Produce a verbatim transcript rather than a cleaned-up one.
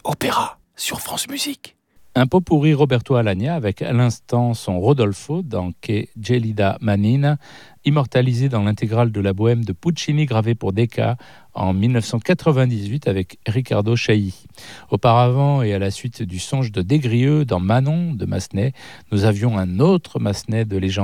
Opéra sur France Musique. Un pot pourri Roberto Alagna avec à l'instant son Rodolfo dans Che gelida manina, immortalisé dans l'intégrale de la Bohème de Puccini gravée pour Decca en dix-neuf cent quatre-vingt-dix-huit avec Riccardo Chailly. Auparavant et à la suite du songe de Desgrieux dans Manon de Massenet, nous avions un autre Massenet de légende